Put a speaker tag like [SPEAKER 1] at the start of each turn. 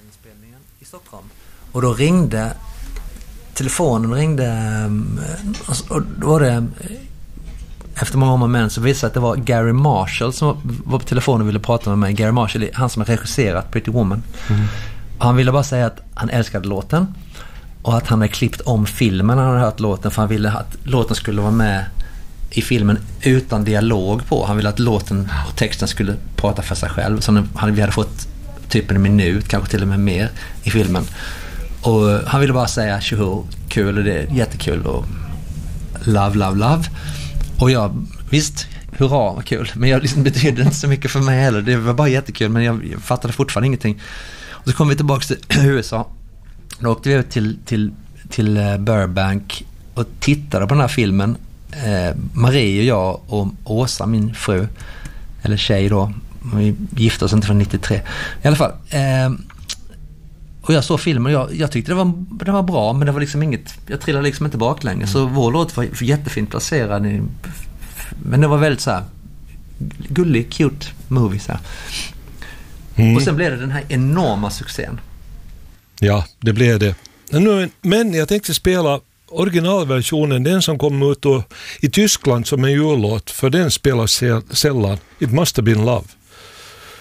[SPEAKER 1] liveinspelningen i Stockholm. Och då ringde telefonen och då var det efter många moment så visade att det var Gary Marshall som var på telefonen och ville prata med mig. Gary Marshall, han som har regisserat Pretty Woman. Och han ville bara säga att han älskade låten och att han hade klippt om filmen när han hade hört låten, för han ville att låten skulle vara med i filmen utan dialog på. Han ville att låten och texten skulle prata för sig själv. Så vi hade fått typ en minut, kanske till och med mer i filmen. Och han ville bara säga tjoho, kul, och det är jättekul och love. Och jag, visst, hurra, vad kul. Men jag liksom betydde inte så mycket för mig heller. Det var bara jättekul, men jag fattade fortfarande ingenting. Och så kom vi tillbaka till USA. Då åkte vi ut till Burbank och tittade på den här filmen. Marie och jag och Åsa, min fru, eller tjej då. Vi gifte oss inte från 93. I alla fall. Och jag såg filmen och jag tyckte det var bra, men det var liksom inget, jag trillade liksom inte bak längre. Så vår låt var jättefint placerad men det var väldigt så här gullig, cute movie så här. Och sen blev det den här enorma succén. Ja, det blev det. Men jag tänkte spela originalversionen, den som kom ut i Tyskland som en jullåt, för den spelas sällan. It Must Have Been Love.